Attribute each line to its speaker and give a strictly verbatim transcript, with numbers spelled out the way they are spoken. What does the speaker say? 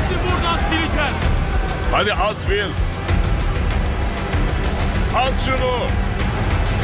Speaker 1: Hepinizi buradan sileceğiz.
Speaker 2: Hadi at Will. At şunu.